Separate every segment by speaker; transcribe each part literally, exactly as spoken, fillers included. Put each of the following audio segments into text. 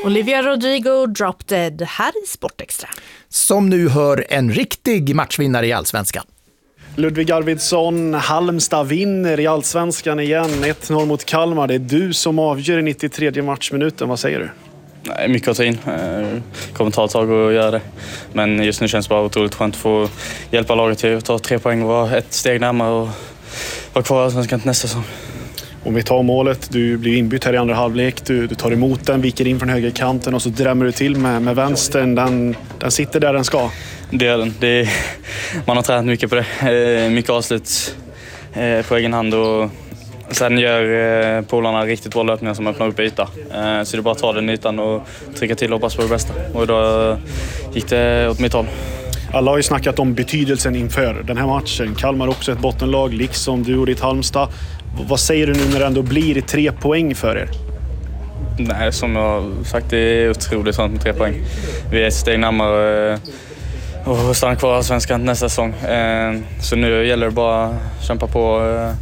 Speaker 1: Olivia Rodrigo, Drop Dead, här i Sportextra.
Speaker 2: Som nu hör en riktig matchvinnare i Allsvenskan.
Speaker 3: Ludvig Arvidsson, Halmstad vinner i Allsvenskan igen. ett noll mot Kalmar. Det är du som avgör i nittiotredje matchminuten. Vad säger du?
Speaker 4: Nej, mycket att ta in. Det kommer ta ett tag att göra det. Men just nu känns det bara otroligt skönt att få hjälpa laget till att ta tre poäng och vara ett steg närmare och vara kvar i Allsvenskan till nästa säsong.
Speaker 3: Om vi tar målet, du blir inbytt här i andra halvlek, du, du tar emot den, viker in från högerkanten och så drämmer du till med, med vänstern. Den, den sitter där den ska.
Speaker 4: Det är den. Det är, man har tränat mycket på det. Mycket avslut på egen hand och sen gör polarna riktigt bra löpningar som öppnar upp yta. Så det är bara att ta den ytan och trycka till och hoppas på det bästa. Och då gick det åt mitt håll.
Speaker 3: Alla har ju snackat om betydelsen inför den här matchen. Kalmar också ett bottenlag, liksom du och ditt Halmstad. Vad säger du nu när det ändå blir tre poäng för er?
Speaker 4: Nej, som jag sagt, det är otroligt sånt med tre poäng. Vi är ett steg närmare och stannar kvar i Allsvenskan nästa säsong. Så nu gäller det bara att kämpa på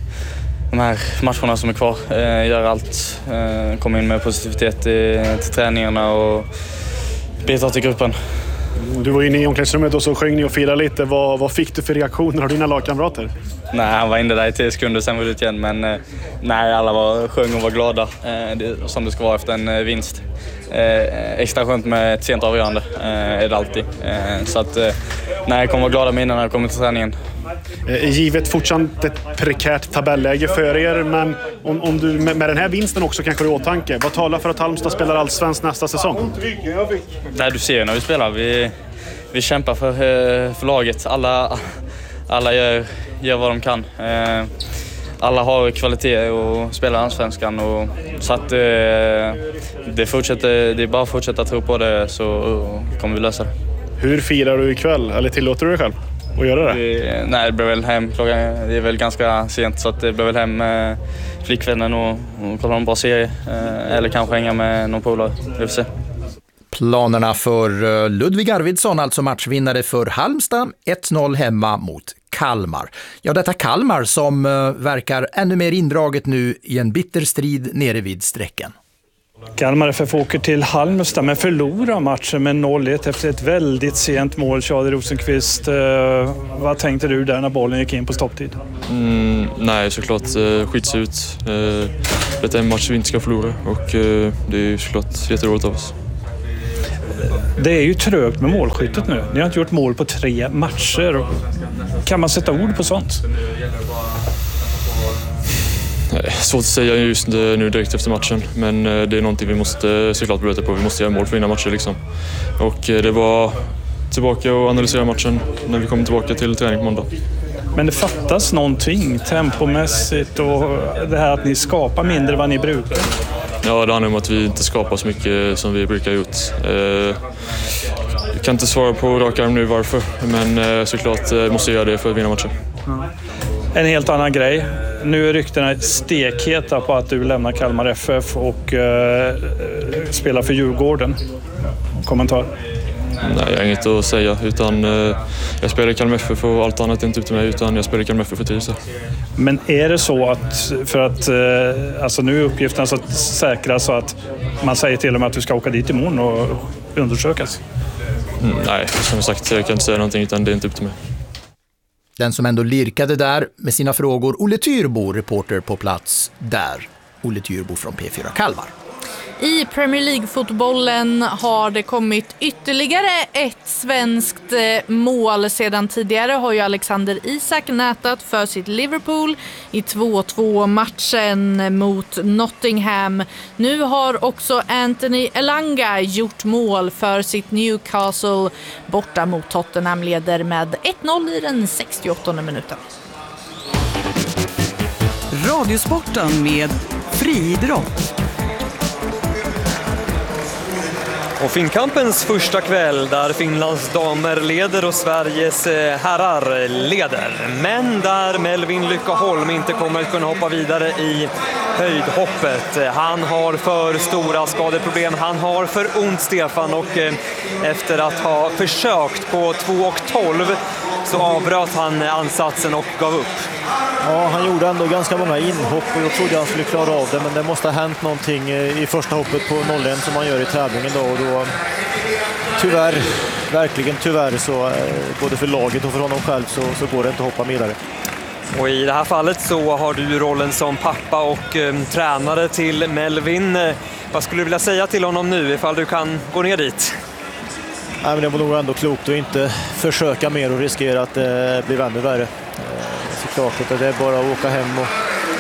Speaker 4: de här matcherna som är kvar. Göra allt, komma in med positivitet till träningarna och bidra till gruppen.
Speaker 3: Du var inne i omklädningsrummet och så sjöng ni och firade lite. Vad, vad fick du för reaktioner av dina lagkamrater?
Speaker 4: Nej, han var inne där i tio sekunder, sen var det ut igen. Men eh, nej, alla var, sjöng och var glada. Eh, det, som det ska vara efter en eh, vinst. Eh, extra skönt med ett sent avgörande eh, är det alltid. Eh, så att, eh, nej, jag kommer vara glada med innan jag kommer till träningen.
Speaker 3: Eh, givet fortsatt ett prekärt tabelläge för er, men om, om du med, med den här vinsten också kanske i åtanke, vad talar för att Halmstad spelar allsvensk nästa säsong?
Speaker 4: Nej, du ser ju när vi spelar. Vi, vi kämpar för, för laget. Alla, alla gör, gör vad de kan. Eh, alla har kvalitet och spelar allsvenskan. Och, så att eh, det, fortsätter, det är bara att fortsätta tro på det, så kommer vi lösa det.
Speaker 3: Hur firar du ikväll? Eller tillåter du dig själv att göra det?
Speaker 4: det nej, det blir väl hem. Klockan, det är väl ganska sent, så att det blir väl hem med flickvännen och, och kolla en bra serie. Eh, eller kanske hänga med någon polare. Vi får se.
Speaker 2: Planerna för Ludvig Arvidsson, alltså matchvinnare för Halmstad, ett noll hemma mot Kalmar. Ja, detta Kalmar som verkar ännu mer indraget nu i en bitter strid nere vid sträckan.
Speaker 5: Kalmar F F åker till Halmstad men förlorar matchen med noll ett efter ett väldigt sent mål. Charlie Rosenqvist, eh, vad tänkte du där när bollen gick in på stopptid?
Speaker 6: Mm, nej, såklart eh, skits ut. Eh, det är en match vi inte ska förlora och eh, det är såklart jätteroligt av oss.
Speaker 5: Det är ju trögt med målskyttet nu. Ni har inte gjort mål på tre matcher. Kan man sätta ord på sånt?
Speaker 6: Nej, svårt att säga just nu direkt efter matchen, men det är någonting vi måste såklart börja på. Vi måste göra mål för att vinna matcher liksom. Och det var tillbaka och analysera matchen när vi kommer tillbaka till träning på måndag.
Speaker 5: Men det fattas någonting tempomässigt och det här att ni skapar mindre vad ni brukar.
Speaker 6: Ja, det handlar om att vi inte skapar så mycket som vi brukar ha gjort. Jag kan inte svara på rak arm nu varför, men såklart måste jag göra det för att vinna matchen.
Speaker 5: Mm. En helt annan grej. Nu är ryktena stekheta på att du lämnar Kalmar F F och uh, spelar för Djurgården. Kommentar?
Speaker 6: Nej, jag har inget att säga, utan uh, jag spelar i Kalmar F F och allt annat är inte upp till mig, utan jag spelar i Kalmar F F för trivs.
Speaker 5: Men är det så att, för att uh, alltså nu är uppgiften så att säkra så att man säger till dem att du ska åka dit imorgon och undersökas?
Speaker 6: Mm, nej, som jag sagt, jag kan inte säga någonting, utan det är inte upp till mig.
Speaker 2: Den som ändå lirkade där med sina frågor, Olle Tyrbo, reporter på plats där. Olle Tyrbo från P fyra Kalmar.
Speaker 1: I Premier League-fotbollen har det kommit ytterligare ett svenskt mål. Sedan tidigare har ju Alexander Isak nätat för sitt Liverpool i två två matchen mot Nottingham. Nu har också Anthony Elanga gjort mål för sitt Newcastle. Borta mot Tottenham, leder med ett noll i den sextioåttonde minuten.
Speaker 7: Radiosporten med friidrott.
Speaker 8: Och Finnkampens första kväll där Finlands damer leder och Sveriges herrar leder. Men där Melvin Lyckaholm inte kommer att kunna hoppa vidare i höjdhoppet. Han har för stora skadeproblem, han har för ont Stefan, och efter att ha försökt på två och tolv så avbröt han ansatsen och gav upp.
Speaker 9: Ja, han gjorde ändå ganska många inhopp och jag trodde han skulle klara av det, men det måste ha hänt någonting i första hoppet på noll ett som han gör i tävlingen då, och då tyvärr, verkligen tyvärr, så både för laget och för honom själv så, så går det inte att hoppa vidare.
Speaker 8: Och i det här fallet så har du rollen som pappa och eh, tränare till Melvin. Eh, vad skulle du vilja säga till honom nu ifall du kan gå ner dit?
Speaker 9: Nej, men det var nog ändå klokt att inte försöka mer och riskera att det eh, blir ännu värre. Eh, såklart att det är bara att åka hem och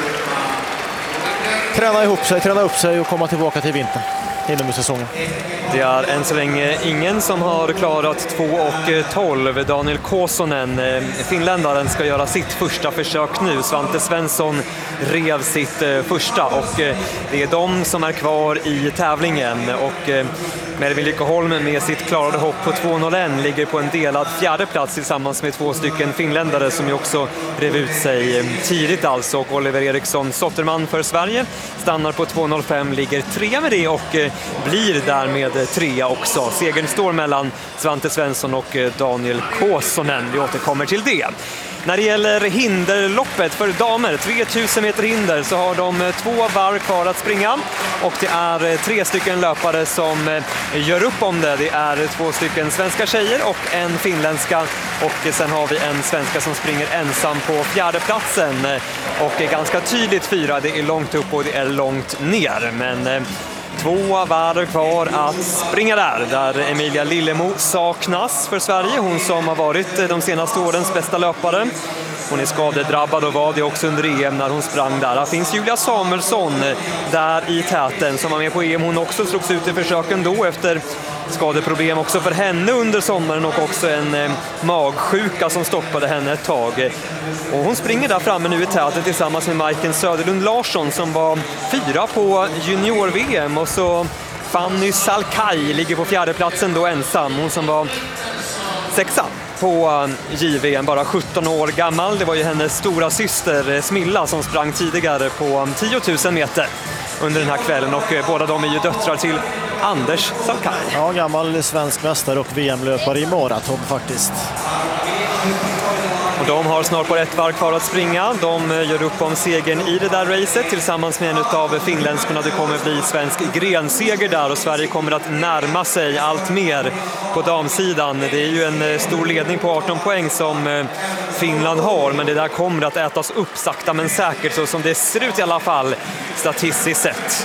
Speaker 9: träna ihop sig, träna upp sig och komma tillbaka till vintern inom säsongen.
Speaker 8: Det är än så länge ingen som har klarat två och tolv. Daniel Kosonen, finländaren, ska göra sitt första försök nu. Svante Svensson rev sitt första och det är de som är kvar i tävlingen. Och Melvin Lyckoholm med sitt klarade hopp på två noll ett ligger på en delad fjärde plats tillsammans med två stycken finländare som ju också rev ut sig tidigt alltså. Och Oliver Eriksson Sotterman för Sverige stannar på två noll fem, ligger tre med det och blir därmed trea också. Segern står mellan Svante Svensson och Daniel Kosonen. Vi återkommer till det. När det gäller hinderloppet för damer, tre tusen meter hinder, så har de två varv kvar att springa och det är tre stycken löpare som gör upp om det. Det är två stycken svenska tjejer och en finländska, och sen har vi en svenska som springer ensam på fjärde platsen och är ganska tydligt fyra. Det är långt upp och det är långt ner, men två varv kvar att springa där, där Emilia Lillemo saknas för Sverige. Hon som har varit de senaste årens bästa löpare. Hon är skadedrabbad och var det också under E M när hon sprang där. Här finns Julia Samuelsson där i täten som var med på E M. Hon också slogs ut i försöken då efter skadeproblem också för henne under sommaren och också en eh, magsjuka som stoppade henne ett tag. Och hon springer där framme nu i täten tillsammans med Majken Söderlund Larsson som var fyra på junior-V M, och så Fanny Salkai ligger på fjärde platsen då ensam. Hon som var sexa på J V M, bara sjutton år gammal. Det var ju hennes stora syster Smilla som sprang tidigare på tio tusen meter under den här kvällen, och båda de är ju döttrar till Anders Salkai.
Speaker 9: Ja, gammal svensk mästare och V M-löpare i maraton faktiskt.
Speaker 8: Och de har snart på ett varv kvar att springa. De gör upp om segern i det där racet tillsammans med en av finländskorna. Det kommer bli svensk grenseger där och Sverige kommer att närma sig allt mer på damsidan. Det är ju en stor ledning på arton poäng som Finland har, men det där kommer att ätas upp sakta men säkert, så som det ser ut i alla fall statistiskt sett.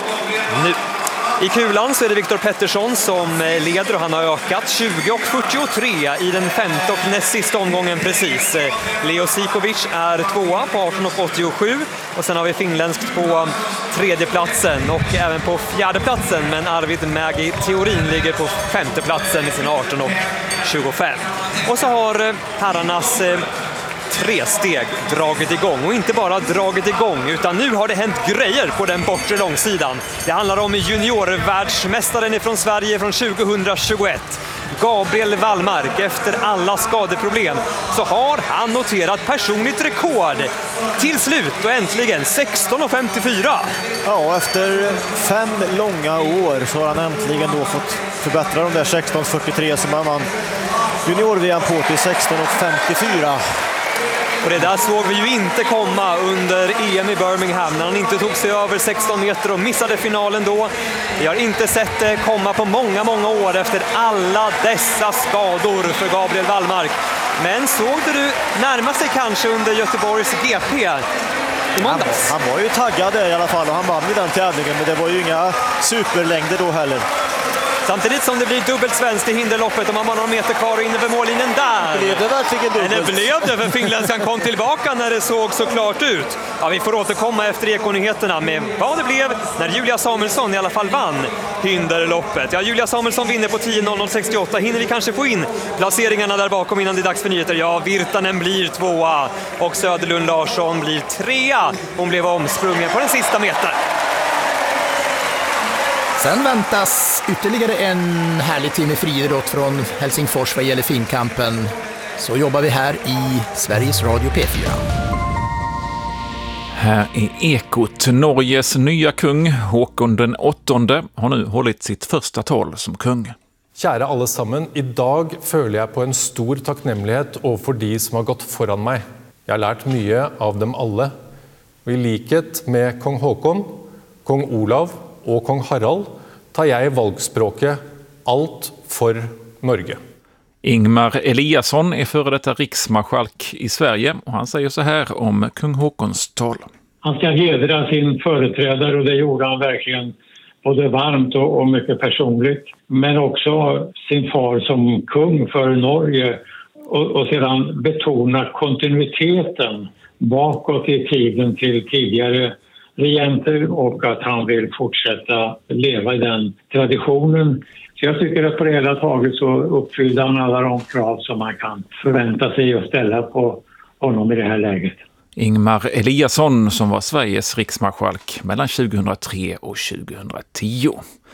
Speaker 8: Nu i kulan så är det Viktor Pettersson som leder och han har ökat tjugo och fyrtiotre i den femte och näst sista omgången precis. Leo Sikovic är tvåa på arton och åttiosju och sen har vi finländskt på tredje platsen och även på fjärde platsen, men Arvid Mägi Theorin ligger på femte platsen i sina arton och tjugofem. Och så har herrarnas tre steg dragit igång, och inte bara dragit igång utan nu har det hänt grejer på den bortre långsidan. Det handlar om juniorvärldsmästaren ifrån Sverige från tjugohundratjugoett. Gabriel Wallmark, efter alla skadeproblem så har han noterat personligt rekord till slut och äntligen sexton och femtiofyra.
Speaker 9: Ja, efter fem långa år så har han äntligen då fått förbättra de där sexton fyrtiotre som han vann junior-V M på till sexton och femtiofyra.
Speaker 8: Och det där såg vi ju inte komma under E M i Birmingham när han inte tog sig över sexton meter och missade finalen då. Vi har inte sett det komma på många, många år efter alla dessa skador för Gabriel Wallmark. Men såg du närma sig kanske under Göteborgs G P i måndags?
Speaker 9: Han, han var ju taggad i alla fall och han vann i den tävlingen, men det var ju inga superlängder då heller.
Speaker 8: Samtidigt som det blir dubbelt svenskt i hinderloppet och man har några meter kvar och in över mållinjen där.
Speaker 9: Blev det verkligen dubbelt?
Speaker 8: Men det blev det, för finländskan kom tillbaka när det såg så klart ut. Ja, vi får återkomma efter ekonyheterna med vad det blev när Julia Samuelsson i alla fall vann hinderloppet. Ja, Julia Samuelsson vinner på tio noll noll sextioåtta. Hinner vi kanske få in placeringarna där bakom innan det är dags för nyheter? Ja, Virtanen blir tvåa och Söderlund Larsson blir trea. Hon blev omsprungen på den sista metern.
Speaker 2: Sen väntas ytterligare en härlig timme friidrott från Helsingfors vad gäller finkampen. Så jobbar vi här i Sveriges Radio P fyra.
Speaker 10: Här är Ekot. Norges nya kung, Håkon den åttonde, har nu hållit sitt första tal som kung.
Speaker 11: Kära alle sammen, i dag føler jeg på en stor takknemlighet overfor de som har gått foran mig. Jag har lärt mycket av dem alla. Och i likhet med kung Håkon, kung Olav och kung Harald tar jag i valgspråket allt för Norge.
Speaker 10: Ingmar Eliasson är före detta riksmarskalk i Sverige och han säger så här om kung Håkons tal.
Speaker 12: Han ska hedra sin företrädare och det gjorde han verkligen både varmt och, och mycket personligt. Men också sin far som kung för Norge och, och sedan betona kontinuiteten bakåt i tiden till tidigare regenter och att han vill fortsätta leva i den traditionen. Så jag tycker att på det hela taget så uppfyllde han alla de krav som man kan förvänta sig att ställa på honom i det här läget.
Speaker 10: Ingmar Eliasson som var Sveriges riksmarskalk mellan tjugohundratre och tjugohundratio.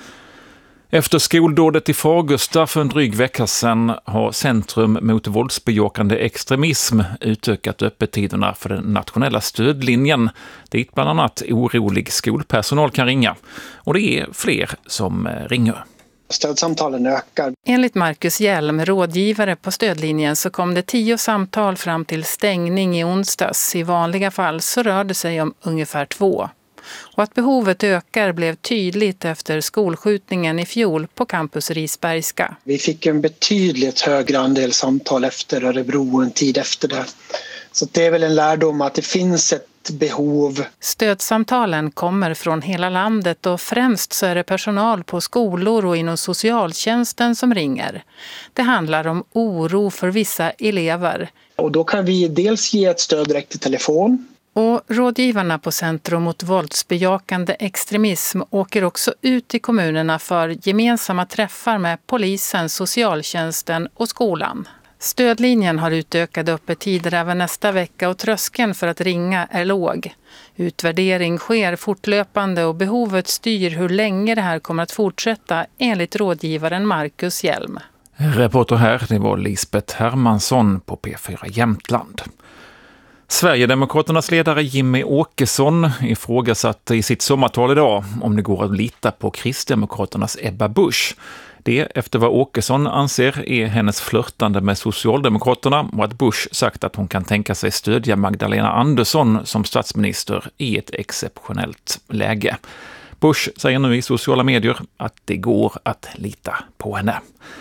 Speaker 10: Efter skoldådet i Fagersta för en dryg vecka sedan har Centrum mot våldsbejakande extremism utökat öppettiderna för den nationella stödlinjen dit bland annat orolig skolpersonal kan ringa. Och det är fler som ringer.
Speaker 13: Stödsamtalen ökar.
Speaker 14: Enligt Marcus Hjelm, rådgivare på stödlinjen, så kom det tio samtal fram till stängning i onsdags. I vanliga fall så rör det sig om ungefär två. Och att behovet ökar blev tydligt efter skolskjutningen i fjol på campus Risbergska.
Speaker 13: Vi fick en betydligt högre andel samtal efter Örebro en tid efter det. Så det är väl en lärdom att det finns ett behov.
Speaker 14: Stödsamtalen kommer från hela landet och främst så är det personal på skolor och inom socialtjänsten som ringer. Det handlar om oro för vissa elever.
Speaker 13: Och då kan vi dels ge ett stöd direkt i telefon.
Speaker 14: Och rådgivarna på Centrum mot våldsbejakande extremism åker också ut i kommunerna för gemensamma träffar med polisen, socialtjänsten och skolan. Stödlinjen har utökade öppettider även nästa vecka och tröskeln för att ringa är låg. Utvärdering sker fortlöpande och behovet styr hur länge det här kommer att fortsätta enligt rådgivaren Marcus Hjelm.
Speaker 10: Reporter här, det var Lisbeth Hermansson på P fyra Jämtland. Sverigedemokraternas ledare Jimmy Åkesson ifrågasatte i sitt sommartal idag om det går att lita på Kristdemokraternas Ebba Busch. Det efter vad Åkesson anser är hennes flörtande med Socialdemokraterna och att Busch sagt att hon kan tänka sig stödja Magdalena Andersson som statsminister i ett exceptionellt läge. Busch säger nu i sociala medier att det går att lita på henne.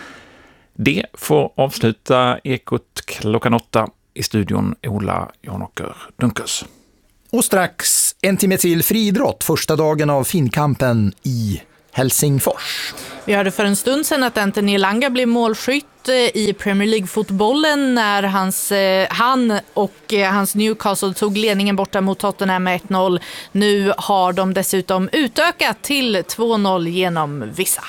Speaker 10: Det får avsluta Ekot klockan åtta. I studion Ola Janåker Dunkers.
Speaker 2: Och strax en timme till friidrott, första dagen av Finnkampen i Helsingfors.
Speaker 1: Vi hörde för en stund sedan att Anthony Elanga blev målskytt i Premier League-fotbollen när hans, han och hans Newcastle tog ledningen borta mot Tottenham med ett noll. Nu har de dessutom utökat till två noll genom vissa.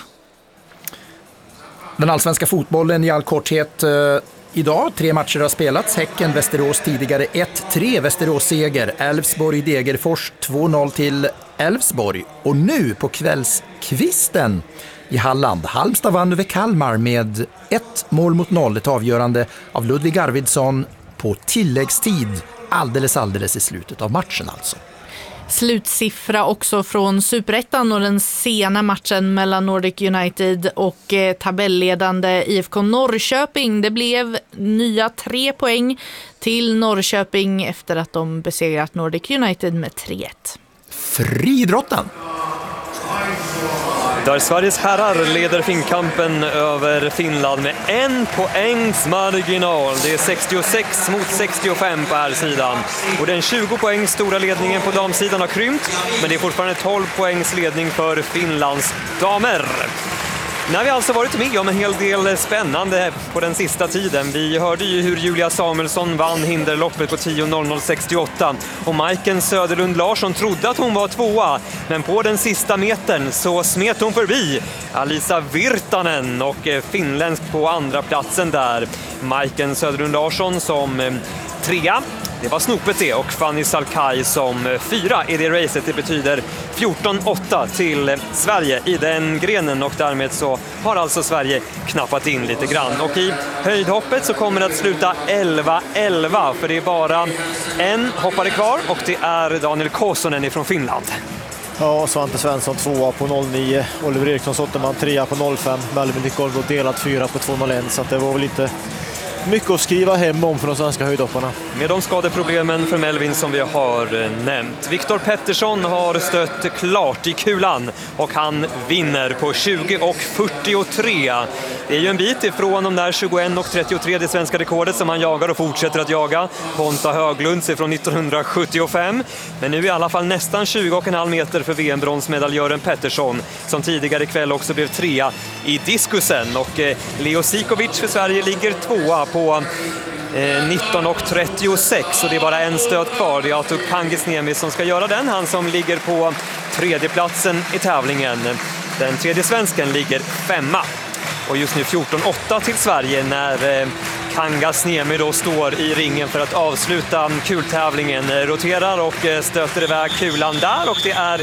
Speaker 2: Den allsvenska fotbollen i all korthet. Idag, tre matcher har spelats. Häcken, Västerås tidigare ett tre, Västerås-seger. Elfsborg, Degerfors två noll till Elfsborg. Och nu på kvällskvisten i Halland. Halmstad vann över Kalmar med ett mål mot noll. Ett avgörande av Ludvig Arvidsson på tilläggstid. Alldeles, alldeles i slutet av matchen alltså.
Speaker 1: Slutsiffra också från Superettan och den sena matchen mellan Nordic United och eh, tabelledande I F K Norrköping. Det blev nya tre poäng till Norrköping efter att de besegrat Nordic United med tre ett.
Speaker 2: Friidrotten.
Speaker 8: Där Sveriges herrar leder Finnkampen över Finland med en poängs marginal. Det är sextiosex mot sextiofem på här sidan. Och den tjugo poängs stora ledningen på damsidan har krympt. Men det är fortfarande tolv poängs ledning för Finlands damer. När vi alltså varit med om en hel del spännande på den sista tiden. Vi hörde ju hur Julia Samuelsson vann hinderloppet på tio noll noll sextioåtta. Och Majken Söderlund Larsson trodde att hon var tvåa. Men på den sista metern så smet hon förbi Alisa Virtanen och finländsk på andra platsen där. Majken Söderlund Larsson som trea. Det var snopet det och Fanny Salkai som fyra i det racet. Det betyder fjorton åtta till Sverige i den grenen och därmed så har alltså Sverige knappat in lite grann. Och i höjdhoppet så kommer det att sluta elva elva för det är bara en hoppare kvar och det är Daniel Kosonen från Finland.
Speaker 9: Ja, Svante Svensson tvåa på noll nio, Oliver Eriksson Sotterman trea på noll fem, Melvin Nicol delat fyra på två noll ett, så att det var väl lite mycket att skriva hem om för de svenska höjdhopparna.
Speaker 8: Med de skadeproblemen för Melvin som vi har nämnt. Viktor Pettersson har stött klart i kulan och han vinner på tjugo och fyrtiotre. Det är ju en bit ifrån de där tjugoett och trettiotre, det svenska rekordet som han jagar och fortsätter att jaga. Ponta Höglunds är från nittonhundrasjuttiofem. Men nu är i alla fall nästan tjugo och en halv meter för V M-bronsmedaljören Pettersson som tidigare ikväll också blev trea i diskusen. Och eh, Leo Sikovic för Sverige ligger tvåa på eh, nitton och trettiosex och det är bara en stöt kvar. Det är Atuk Pangisniemi som ska göra den. Han som ligger på tredjeplatsen i tävlingen. Den tredje svensken ligger femma. Och just nu fjorton åtta till Sverige när eh, Pangisniemi då står i ringen för att avsluta kultävlingen. Roterar och eh, stöter iväg kulan där och det är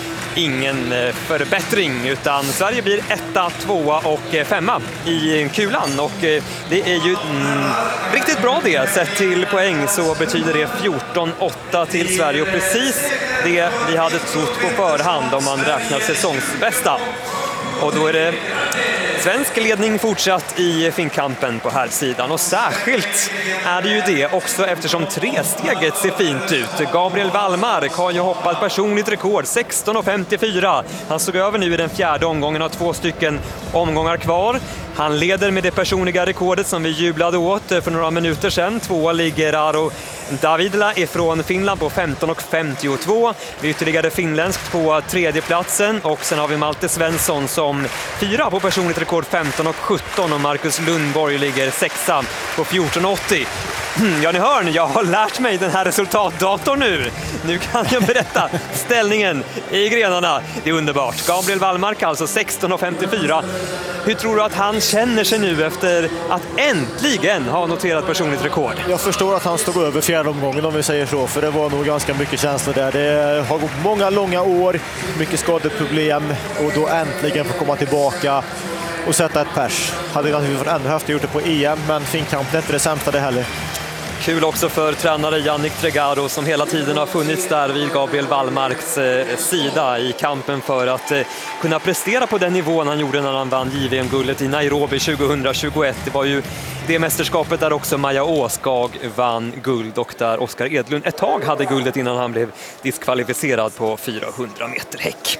Speaker 8: ingen förbättring utan Sverige blir etta, tvåa och femma i kulan och det är ju mm, riktigt bra det. Sett till poäng så betyder det fjorton åtta till Sverige och precis det vi hade trott på förhand om man räknar säsongsbästa. Och då är det svensk ledning fortsatt i finkampen på här sidan och särskilt är det ju det också eftersom tresteget ser fint ut. Gabriel Wallmark har ju hoppat personligt rekord sexton och femtiofyra. Han såg över nu i den fjärde omgången och har två stycken omgångar kvar. Han leder med det personliga rekordet som vi jublade åt för några minuter sedan. Två ligger Aro Davidla ifrån Finland på femton och femtiotvå. Vi ytterligare finländskt på tredjeplatsen och sen har vi Malte Svensson som fyra på personligt rekord femton och sjutton och Marcus Lundborg ligger sexa på fjorton åttio. Ja, ni hör, jag har lärt mig den här resultatdatorn nu. Nu kan jag berätta ställningen i grenarna. Det är underbart. Gabriel Wallmark alltså sexton och femtiofyra. Hur tror du att han känner sig nu efter att äntligen ha noterat personligt rekord?
Speaker 9: Jag förstår att han stod över fjärde omgången om vi säger så, för det var nog ganska mycket känslor där. Det har gått många långa år, mycket skadeproblem och då äntligen få komma tillbaka och sätta ett pers. Hade naturligtvis ännu haft gjort det på E M, men finkampen är inte det sämsta det heller.
Speaker 8: Kul också för tränare Yannick Tregaro som hela tiden har funnits där vid Gabriel Wallmarks eh, sida i kampen för att eh, kunna prestera på den nivån han gjorde när han vann J V M-guldet i Nairobi tjugohundratjugoett. Det var ju det mästerskapet där också Maja Åskag vann guld och där Oskar Edlund ett tag hade guldet innan han blev diskvalificerad på fyrahundra meter häck.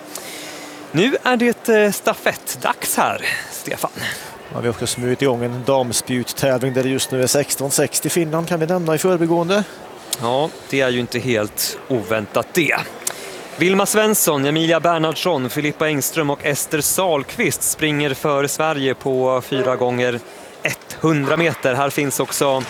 Speaker 8: Nu är det eh, stafettdags här, Stefan.
Speaker 9: Ja, vi har också smugit igång en damspjuttävling där det just nu är sexton sextio Finland kan vi nämna i förbigående.
Speaker 8: Ja, det är ju inte helt oväntat det. Vilma Svensson, Emilia Bernhardsson, Filippa Engström och Ester Salqvist springer för Sverige på fyra gånger hundra meter. Här finns också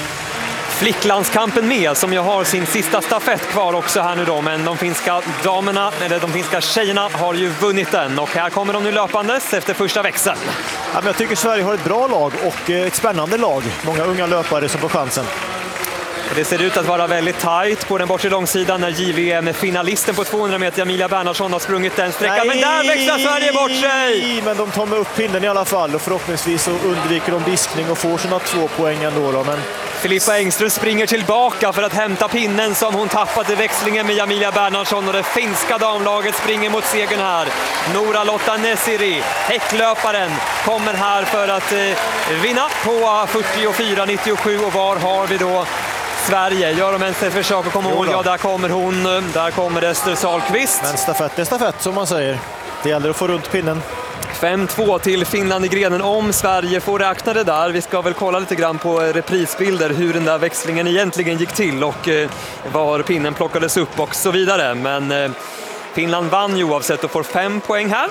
Speaker 8: flicklandskampen med som jag har sin sista stafett kvar också här nu då, men de finska damerna, eller de finska tjejerna har ju vunnit den och här kommer de nu löpandes efter första växeln.
Speaker 9: Ja, men jag tycker Sverige har ett bra lag och ett spännande lag. Många unga löpare som får chansen.
Speaker 8: Det ser ut att vara väldigt tajt på den bortre långsidan när J V M-finalisten på tvåhundra meter Emilia Bernhardsson har sprungit den sträckan. Men där växlar Sverige bort sig!
Speaker 9: Men de tar med upp pinnen i alla fall och förhoppningsvis så undviker de diskning och får sina två poäng ändå. Då, men...
Speaker 8: Filippa Engström springer tillbaka för att hämta pinnen som hon tappade i växlingen med Emilia Bernhardsson och det finska damlaget springer mot segern här. Nora Lotta Nesiri, häcklöparen, kommer här för att eh, vinna på fyrtiofyra nittiosju och var har vi då Sverige? Gör de ens ett försök att komma ihåg? Ja, där kommer hon. Där kommer Ester Salqvist.
Speaker 9: Men stafett är stafett som man säger. Det gäller att få runt pinnen.
Speaker 8: fem två till Finland i grenen om Sverige får räkna det där. Vi ska väl kolla lite grann på reprisbilder hur den där växlingen egentligen gick till och eh, var pinnen plockades upp och så vidare. Men eh, Finland vann ju oavsett och får fem poäng här.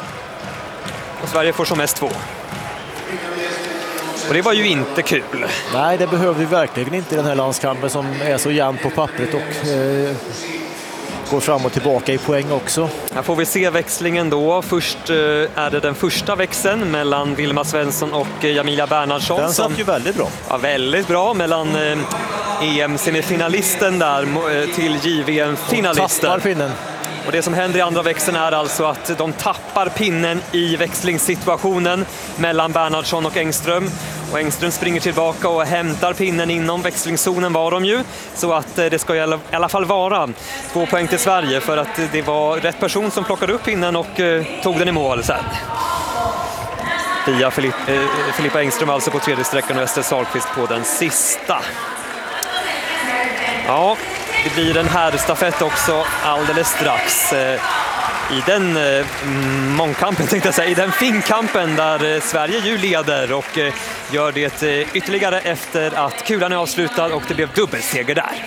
Speaker 8: Och Sverige får som mest två. Och det var ju inte kul.
Speaker 9: Nej, det behövde vi verkligen inte i den här landskampen som är så jämn på pappret och eh, går fram och tillbaka i poäng också.
Speaker 8: Här får vi se växlingen då. Först eh, är det den första växeln mellan Vilma Svensson och eh, Emilia Bernhardsson.
Speaker 9: Den satt ju väldigt bra.
Speaker 8: Ja, väldigt bra mellan eh, E M-semifinalisten där eh, till J V M-finalisten.
Speaker 9: Tappar pinnen.
Speaker 8: Och det som händer i andra växeln är alltså att de tappar pinnen i växlingssituationen mellan Bernhardsson och Engström. Och Engström springer tillbaka och hämtar pinnen inom växlingszonen var de ju. Så att det ska i alla fall vara två poäng till Sverige för att det var rätt person som plockade upp pinnen och tog den i mål sen. Pia Filipp, eh, Filippa Engström alltså på tredje sträckan och Ester Sahlqvist på den sista. Ja, det blir en herrstafett också alldeles strax. Eh, I den eh, mångkampen tänkte jag säga, i den finkampen där eh, Sverige ju leder och eh, gör det eh, ytterligare efter att kulan är avslutad och det blev dubbelseger där.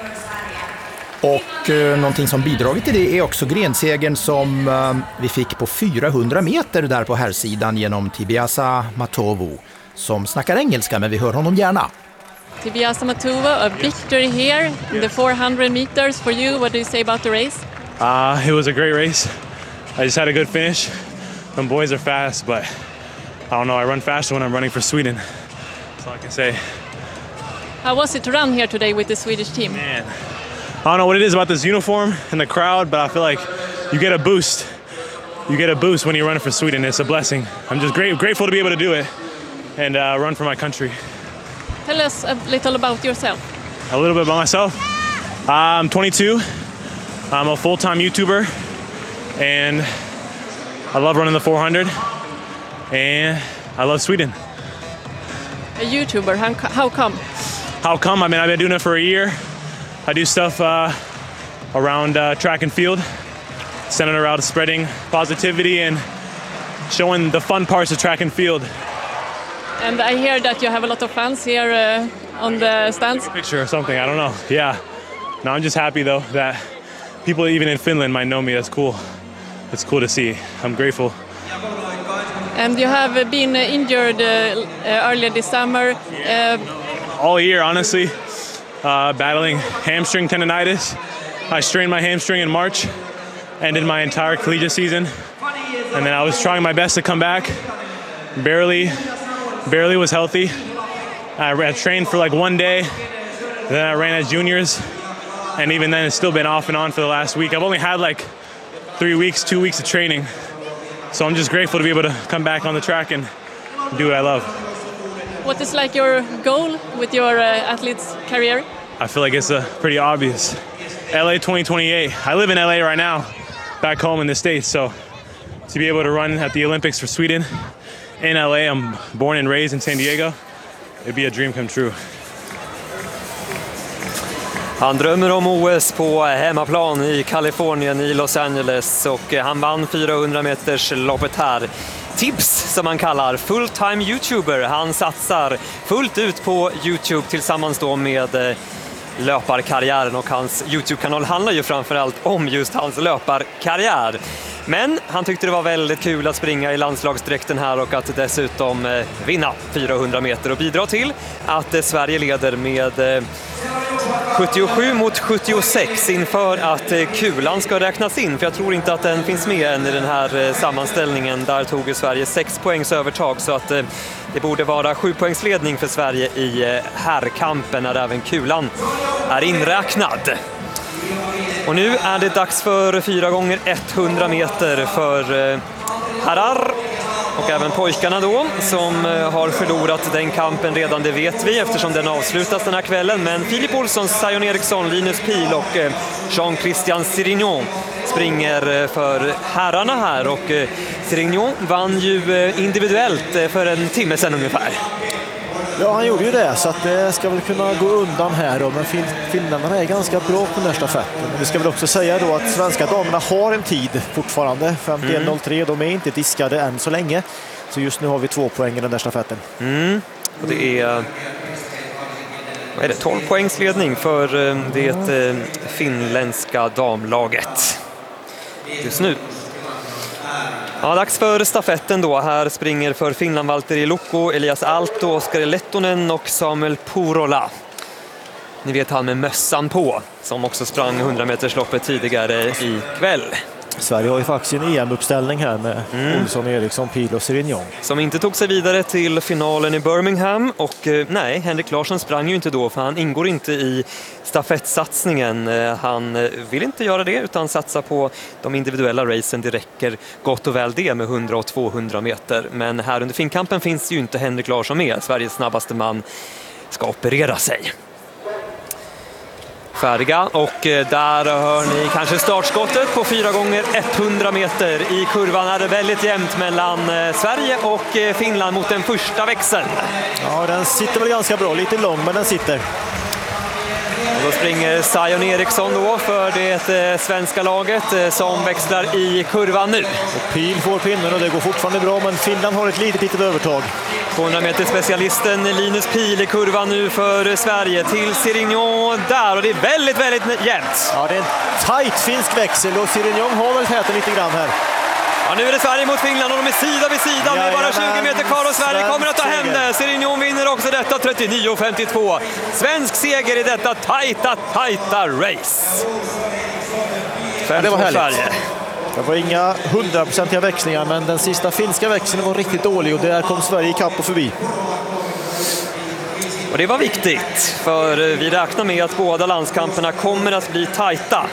Speaker 2: Och eh, någonting som bidragit till det är också grensegern som eh, vi fick på fyrahundra meter där på herrsidan genom Tibiasa Matovu som snackar engelska, men vi hör honom gärna.
Speaker 15: Tibiasa Matovu, a victory here in the four hundred meters for you. What do you say about the race?
Speaker 16: Uh, it was a great race. I just had a good finish. The boys are fast, but I don't know, I run faster when I'm running for Sweden. That's all I can say.
Speaker 15: How was it to run here today with the Swedish team?
Speaker 16: Man, I don't know what it is about this uniform and the crowd, but I feel like you get a boost. You get a boost when you're running for Sweden. It's a blessing. I'm just great, grateful to be able to do it and uh, run for my country.
Speaker 15: Tell us a little about yourself.
Speaker 16: A little bit about myself. Uh, I'm twenty-two. I'm a full-time YouTuber, and I love running the four hundred, and I love Sweden.
Speaker 15: A YouTuber, how, how come?
Speaker 16: How come? I mean, I've been doing it for a year. I do stuff uh, around uh, track and field, centered around spreading positivity and showing the fun parts of track and field.
Speaker 15: And I hear that you have a lot of fans here uh, on the stands.
Speaker 16: Picture or something, I don't know. Yeah. No, I'm just happy though that people even in Finland might know me. That's cool. It's cool to see. I'm grateful.
Speaker 15: And you have been injured uh, earlier this summer. Uh,
Speaker 16: All year, honestly. Uh, battling hamstring tendonitis. I strained my hamstring in March. Ended my entire collegiate season. And then I was trying my best to come back. Barely, barely was healthy. I, I trained for like one day. Then I ran as juniors. And even then, it's still been off and on for the last week. I've only had like three weeks, two weeks of training. So I'm just grateful to be able to come back on the track and do what I love.
Speaker 15: What is like your goal with your uh, athlete's career?
Speaker 16: I feel like it's uh, pretty obvious. L A twenty twenty-eight. I live in L A right now, back home in the States. So to be able to run at the Olympics for Sweden in L A, I'm born and raised in San Diego. It'd be a dream come true.
Speaker 8: Han drömmer om O S på hemmaplan i Kalifornien, i Los Angeles, och han vann fyrahundra meters loppet här. Tips som man kallar full-time YouTuber. Han satsar fullt ut på YouTube tillsammans då med löparkarriären, och hans YouTube-kanal handlar ju framförallt om just hans löparkarriär. Men han tyckte det var väldigt kul att springa i landslagsdräkten här och att dessutom vinna fyrahundra meter och bidra till att Sverige leder med sjuttiosju mot sjuttiosex inför att kulan ska räknas in, för jag tror inte att den finns med än i den här sammanställningen. Där tog Sverige sex poängs övertag, så att det borde vara sju poängs ledning för Sverige i herrkampen när även kulan är inräknad. Och nu är det dags för fyra gånger hundra meter för herrar och även pojkarna då, som har förlorat den kampen redan, det vet vi eftersom den avslutas den här kvällen. Men Filip Olsson, Sion Eriksson, Linus Pil och Jean-Christian Sirignon springer för herrarna här, och Sirignon vann ju individuellt för en timme sedan ungefär.
Speaker 9: Ja, han gjorde ju det, så att det ska väl kunna gå undan här då, men fin- finländarna är ganska bra på den här stafetten. Men vi ska väl också säga då att svenska damerna har en tid fortfarande, femtioett noll tre, de är inte diskade än så länge. Så just nu har vi två poäng i den där stafetten.
Speaker 8: Mm. Och det är, vad är det, tolv poängs ledning för det finländska damlaget just nu. Ja, dags för stafetten då. Här springer för Finland Valtteri Lukko, Elias Aalto, Oskar Lettonen och Samuel Purola. Ni vet han med mössan på, som också sprang hundra meters loppet tidigare i kväll.
Speaker 9: Sverige har ju faktiskt en E M-uppställning här med mm. Olsson, Eriksson, Pil och Sirignon.
Speaker 8: Som inte tog sig vidare till finalen i Birmingham, och nej, Henrik Larsson sprang ju inte då, för han ingår inte i stafettsatsningen. Han vill inte göra det utan satsa på de individuella racen. Det räcker gott och väl det med hundra och tvåhundra meter. Men här under finkampen finns ju inte Henrik Larsson med. Sveriges snabbaste man ska operera sig. färdiga. Och där hör ni kanske startskottet på fyra gånger hundra meter. I kurvan är det väldigt jämnt mellan Sverige och Finland mot den första växeln.
Speaker 9: Ja, den sitter väl ganska bra. Lite lång, men den sitter.
Speaker 8: Och då springer Zion Eriksson då för det svenska laget som växlar i kurvan nu.
Speaker 9: Och Pil får pinnen och det går fortfarande bra, men Finland har ett litet, litet övertag.
Speaker 8: tvåhundra meter specialisten Linus Pil i kurvan nu för Sverige till Sirignon där, och det är väldigt, väldigt jämnt.
Speaker 9: Ja, det är en tight finsk växel och Sirignon har väl täten lite grann här.
Speaker 8: Ja, nu är det Sverige mot Finland och de är sida vid sida med bara tjugo meter kvar och Sverige kommer att ta hem det. Sirignon vinner också detta trettionio femtiotvå. Svensk seger i detta tajta, tajta race.
Speaker 9: Ja, det var härligt. Sverige. Det var inga hundraprocentiga växlingar, men den sista finska växeln var riktigt dålig och där kom Sverige i kapp och förbi.
Speaker 8: Och det var viktigt, för vi räknar med att båda landskamperna kommer att bli tajta.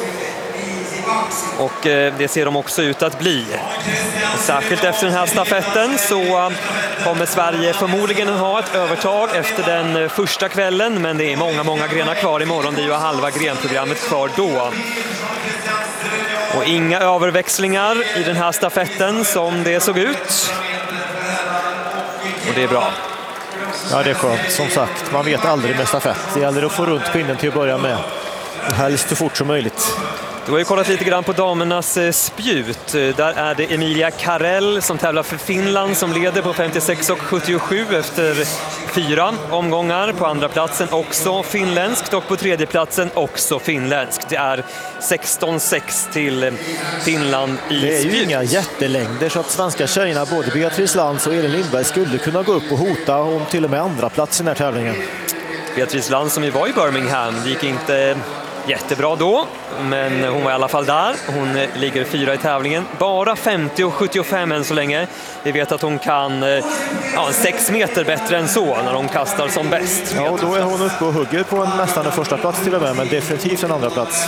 Speaker 8: Och det ser de också ut att bli. Särskilt efter den här stafetten så kommer Sverige förmodligen att ha ett övertag efter den första kvällen. Men det är många, många grenar kvar imorgon. Det är ju halva grenprogrammet kvar då. Och inga överväxlingar i den här stafetten som det såg ut. Och det är bra.
Speaker 9: Ja, det är skönt. Som sagt, man vet aldrig med stafett. Det gäller att få runt pinnen till att börja med. Och helst så fort som möjligt.
Speaker 8: Du har ju kollat lite grann på damernas spjut. Där är det Emilia Karell som tävlar för Finland som leder på femtiosex och sjuttiosju efter fyra omgångar. På andra platsen också finländskt och på tredje platsen också finländskt. Det är sexton sex till Finland i
Speaker 9: Det är
Speaker 8: spjut.
Speaker 9: ju inga jättelängder så att svenska tjejerna, både Beatrice Lantz och Elin Lindberg, skulle kunna gå upp och hota om till och med andra plats i den här tävlingen.
Speaker 8: Beatrice Lantz som ju var i Birmingham, det gick inte jättebra då, men hon var i alla fall där. Hon ligger fyra i tävlingen. Bara femtio och sjuttiofem än så länge. Vi vet att hon kan ja, sex meter bättre än så när hon kastar som bäst.
Speaker 9: Ja, och då är hon uppe och hugger på en, nästan en första plats till och med, men definitivt en andra plats.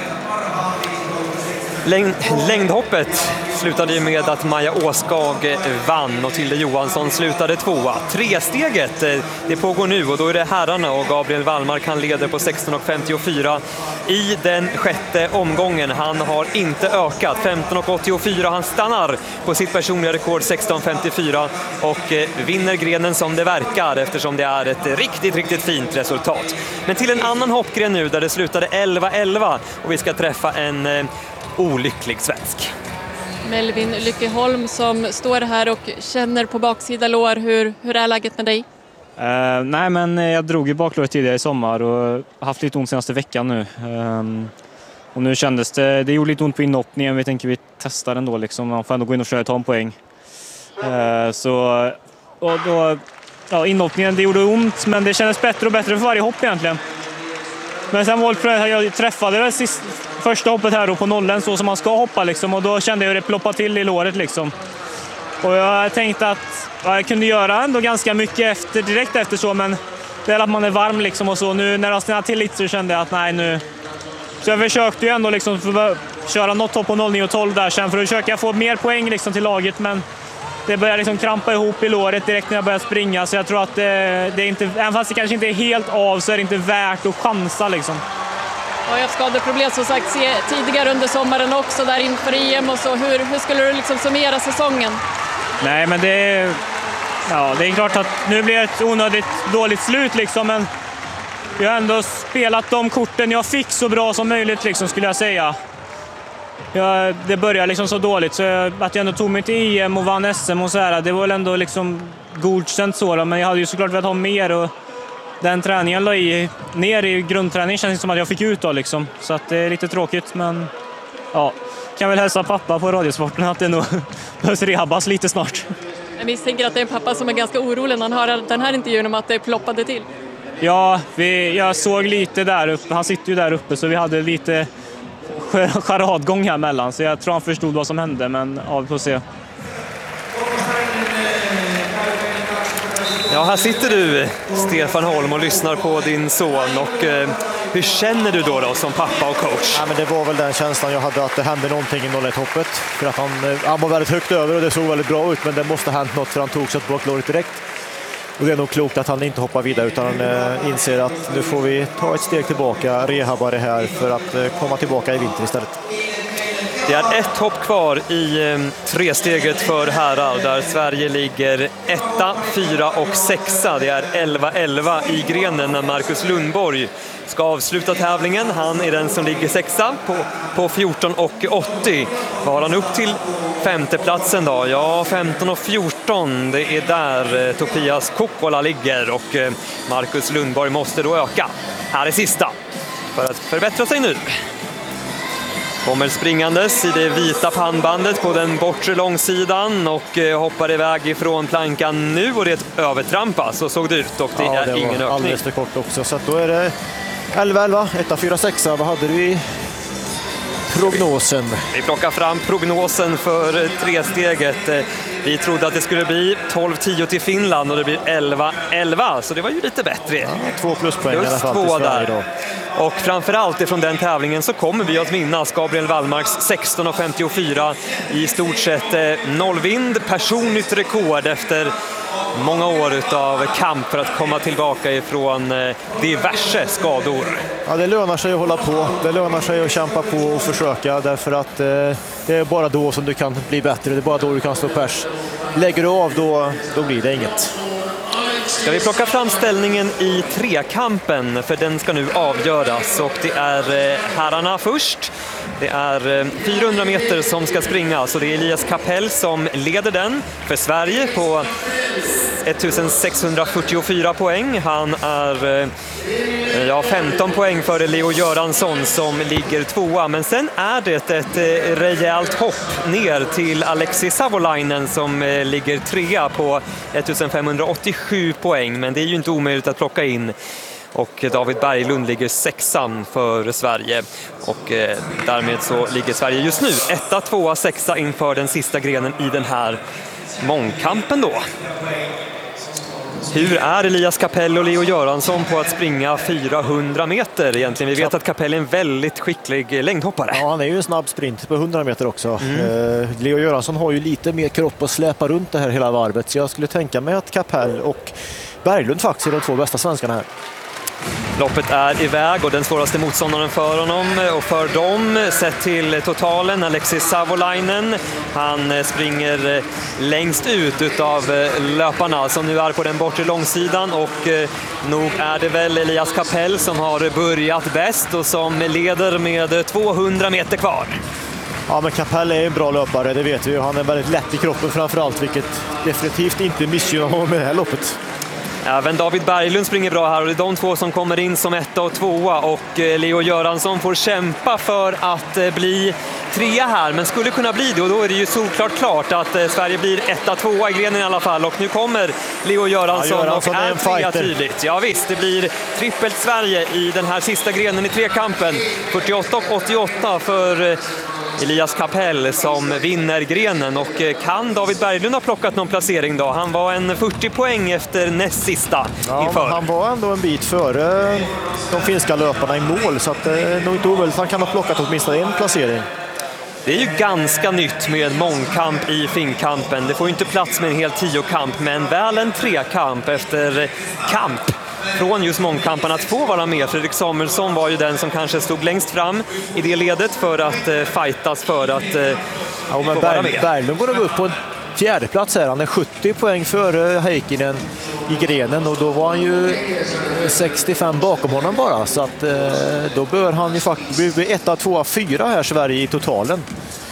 Speaker 8: Längd, längdhoppet slutade ju med att Maja Åskag vann och Tilde Johansson slutade tvåa. Tresteget, det pågår nu och då är det herrarna och Gabriel Wallmark kan leda på sexton och femtiofyra i den sjätte omgången. Han har inte ökat, femton och åttiofyra. Han stannar på sitt personliga rekord sexton femtiofyra och vinner grenen som det verkar eftersom det är ett riktigt, riktigt fint resultat. Men till en annan hoppgren nu där det slutade elva elva och vi ska träffa en olycklig svensk.
Speaker 15: Melvin Lyckeholm som står här och känner på baksida lår. Hur, hur är läget med dig?
Speaker 17: Uh, nej, men jag drog i baklåret tidigare i sommar och haft lite ont senaste veckan nu. Um, och nu kändes det, det gjorde lite ont på inhoppningen. Vi tänker vi testar ändå liksom. Man får ändå gå in och försöka ta en poäng. Uh, så och då, ja, inhoppningen, det gjorde ont, men det kändes bättre och bättre för varje hopp egentligen. Men sen var jag träffade väl sist, första hoppet här då på nollen så som man ska hoppa liksom, och då kände jag det ploppa till i låret liksom. Och jag tänkte att ja, jag kunde göra ändå ganska mycket efter, direkt efter så, men det är att man är varm liksom och så. Nu när jag snällde till lite så kände jag att nej nu. Så jag försökte ju ändå liksom för att köra något hopp på noll nio tolv där sen för att försöka få mer poäng liksom till laget, men det börjar liksom krampa ihop i låret direkt när jag börjar springa, så jag tror att det, det är inte, även fast det kanske inte är helt av så är det inte värt att chansa liksom.
Speaker 15: Jag har haft skadeproblem som sagt tidigare under sommaren också där inför E M och så. Hur, hur skulle du liksom summera säsongen?
Speaker 17: Nej, men det är, ja, det är klart att nu blir det ett onödigt dåligt slut liksom, men jag har ändå spelat de korten jag fick så bra som möjligt liksom, skulle jag säga. Ja, det började liksom så dåligt så jag, att jag ändå tog mig till E M och vann S M och så här, det var väl ändå liksom godkänt så då, men jag hade ju såklart velat ha mer och den träningen la i ner i grundträningen känns det som att jag fick ut då liksom, så att det är lite tråkigt, men ja, kan väl hälsa pappa på Radiosporten att det nog behövs rehabas lite snart.
Speaker 15: Jag misstänker att det är en pappa som är ganska orolig när han hör den här intervjun om att det ploppade till.
Speaker 17: Ja, vi, jag såg lite där uppe, han sitter ju där uppe så vi hade lite charadgång här mellan, så jag tror han förstod vad som hände, men ja, vi får se.
Speaker 8: Ja, här sitter du, Stefan Holm, och lyssnar på din son. Och eh, hur känner du då, då som pappa och coach?
Speaker 9: Ja, men det var väl den känslan jag hade, att det hände någonting i noll ett-hoppet. För att han, han var väldigt högt över och det såg väldigt bra ut, men det måste ha hänt något för han tog sig ett baklåret direkt. Och det är nog klokt att han inte hoppar vidare utan han eh, inser att nu får vi ta ett steg tillbaka, rehabba det här för att eh, komma tillbaka i vinter istället.
Speaker 8: Det är ett hopp kvar i eh, tresteget för herrar där Sverige ligger etta, fyra och sexa. Det är elva elva i grenen när Marcus Lundborg ska avsluta tävlingen. Han är den som ligger sexa på, på fjorton och åttio. Var han upp till femteplatsen då? Ja, femton och fjorton. Det är där eh, Topias Kokkola ligger och eh, Marcus Lundborg måste då öka. Här är sista för att förbättra sig nu. Kommer springandes i det vita pannbandet på den bortre långsidan och eh, hoppar iväg ifrån plankan nu och det övertrampas. Så såg det ut och det
Speaker 9: ja,
Speaker 8: är
Speaker 9: det
Speaker 8: ingen ökning.
Speaker 9: Alldeles för kort också, så att då är det elva elva, ett fyra sex. Vad hade du i prognosen?
Speaker 8: Vi plockar fram prognosen för tresteget. Vi trodde att det skulle bli tolv tio till Finland och det blir elva elva, så det var ju lite bättre.
Speaker 9: Ja, två pluspoäng i alla fall
Speaker 8: två
Speaker 9: till Sverige
Speaker 8: där.
Speaker 9: Då.
Speaker 8: Och framförallt ifrån den tävlingen så kommer vi att minnas Gabriel Wallmarks sexton och femtiofyra i stort sett nollvind, personligt rekord efter många år av kamp för att komma tillbaka ifrån diverse skador.
Speaker 9: Ja, det lönar sig att hålla på. Det lönar sig att kämpa på och försöka därför att eh, det är bara då som du kan bli bättre. Det är bara då du kan stå pers. Lägger du av då, då blir det inget.
Speaker 8: Ska vi plocka fram ställningen i trekampen för den ska nu avgöras och det är herrarna först. Det är fyrahundra meter som ska springas och det är Elias Kapell som leder den för Sverige på sextonhundrafyrtiofyra poäng. Han är ja, femton poäng före Leo Göransson som ligger tvåa. Men sen är det ett rejält hopp ner till Alexis Savolainen som ligger trea på femtonhundraåttiosju poäng. Men det är ju inte omöjligt att plocka in. Och David Berglund ligger sexan för Sverige. Och eh, därmed så ligger Sverige just nu etta, tvåa, sexa inför den sista grenen i den här mångkampen då. Hur är Elias Kapell och Leo Göransson på att springa fyrahundra meter egentligen? Vi vet att Kapell är en väldigt skicklig längdhoppare.
Speaker 9: Ja, han är ju en snabb sprint på hundra meter också. Mm. Eh, Leo Göransson har ju lite mer kropp att släpa runt det här hela varvet. Så jag skulle tänka mig att Kapell och Berglund faktiskt är de två bästa svenskarna här.
Speaker 8: Loppet är iväg och den svåraste motståndaren för honom och för dem sett till totalen Alexis Savolainen. Han springer längst ut utav löparna som nu är på den bortre långsidan och nog är det väl Elias Kapell som har börjat bäst och som leder med tvåhundra meter kvar.
Speaker 9: Ja, men Kapell är en bra löpare, det vet vi ju. Han är väldigt lätt i kroppen framförallt, vilket definitivt inte missgynnar honom med det här loppet.
Speaker 8: Även David Berglund springer bra här och det är de två som kommer in som etta och tvåa och Leo Göransson får kämpa för att bli trea här men skulle kunna bli det och då är det ju såklart klart att Sverige blir etta, tvåa i grenen i alla fall och nu kommer Leo Göransson, ja, Göransson och är, är trea tydligt. Ja visst, det blir trippelt Sverige i den här sista grenen i trekampen. fyrtioåtta och åttioåtta för Elias Kapell som vinner grenen och kan David Berglund ha plockat någon placering då? Han var en fyrtio poäng efter näst sista
Speaker 9: ja,
Speaker 8: inför.
Speaker 9: Han var ändå en bit före de finska löparna i mål så att det är nog inte omöjligt. Han kan ha plockat åtminstone en placering.
Speaker 8: Det är ju ganska nytt med mångkamp i finkampen. Det får ju inte plats med en hel tiokamp men väl en trekamp efter kamp från just mångkampen att få vara med. Fredrik Samuelsson var ju den som kanske stod längst fram i det ledet för att eh, fightas för att eh,
Speaker 9: ja, men
Speaker 8: få
Speaker 9: Berg,
Speaker 8: vara med.
Speaker 9: Berglund går upp på en fjärde plats här. Han är sjuttio poäng före Heikkinen i grenen och då var han ju sextiofem bakom honom bara. Så att eh, då bör han ju faktiskt bli etta, tvåa, fyra här Sverige i totalen.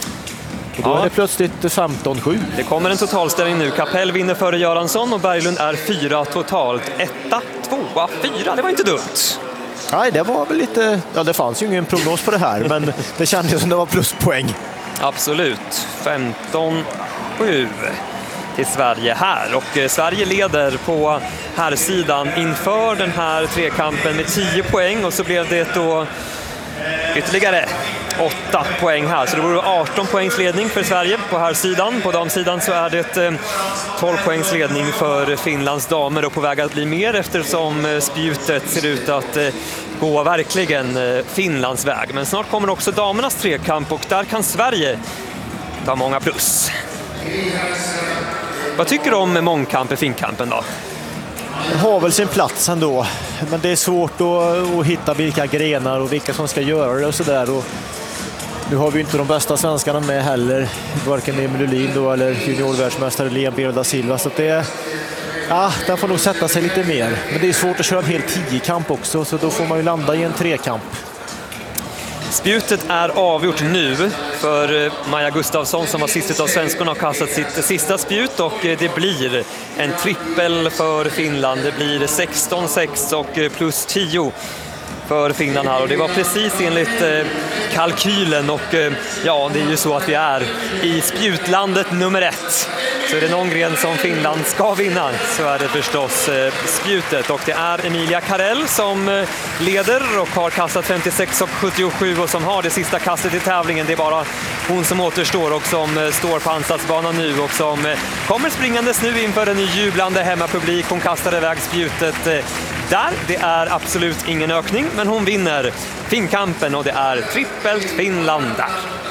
Speaker 9: Och då ja. är det plötsligt femton sju.
Speaker 8: Det kommer en totalställning nu. Kapell vinner före Göransson och Berglund är fyra totalt. Etta, tvåa, fyra. Det var inte dumt.
Speaker 9: Nej, det var väl lite... Ja, det fanns ju ingen prognos på det här, men det kändes som det var pluspoäng.
Speaker 8: Absolut. femton sju till Sverige här. Och Sverige leder på här sidan inför den här trekampen med tio poäng. Och så blev det då ytterligare åtta poäng här. Så det vore arton poängs ledning för Sverige på här sidan. På damsidan så är det tolv poängs ledning för Finlands damer och på väg att bli mer eftersom spjutet ser ut att gå verkligen Finlands väg. Men snart kommer också damernas trekamp och där kan Sverige ta många plus. Vad tycker du om mångkamp i finkampen då?
Speaker 9: har väl sin plats ändå. Men det är svårt att, att hitta vilka grenar och vilka som ska göra det och sådär. Nu har vi inte de bästa svenskarna med heller. Varken Emil Ullin då eller juniorvärldsmästare Liam Bero da Silva. Så det är, ja, den får nog sätta sig lite mer. Men det är svårt att köra en hel tio-kamp också. Så då får man ju landa i en trekamp.
Speaker 8: Spjutet är avgjort nu för Maja Gustafsson som var sist av svenskorna och kastat sitt sista spjut, och det blir en trippel för Finland. Det blir sexton sex och plus tio för Finland här, och det var precis enligt eh, kalkylen, och eh, ja, det är ju så att vi är i spjutlandet nummer ett. Så är det någon gren som Finland ska vinna så är det förstås eh, spjutet, och det är Emilia Karell som eh, leder och har kastat femtiosex och sjuttiosju och som har det sista kastet i tävlingen. Det är bara hon som återstår och som eh, står på ansatsbanan nu och som eh, kommer springandes nu inför en jublande hemmapublik. Hon kastar iväg spjutet eh, där. Det är absolut ingen ökning, men hon vinner finkampen och det är trippelt Finland där.